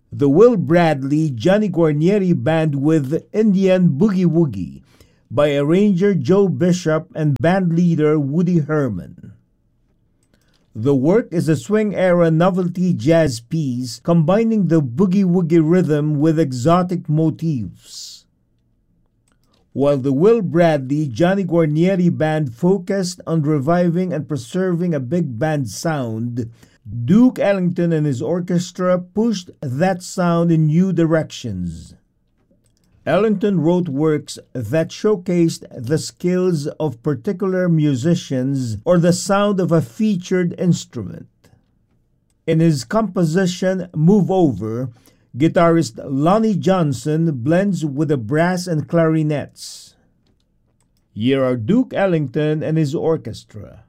The Will Bradley Johnny Guarnieri Band with Indian Boogie Woogie by arranger Joe Bishop and bandleader Woody Herman. The work is a swing-era novelty jazz piece combining the boogie-woogie rhythm with exotic motifs. While the Will Bradley Johnny Guarnieri Band focused on reviving and preserving a big band sound, Duke Ellington and his orchestra pushed that sound in new directions. Ellington wrote works that showcased the skills of particular musicians or the sound of a featured instrument. In his composition Move Over, guitarist Lonnie Johnson blends with the brass and clarinets. Here are Duke Ellington and his orchestra.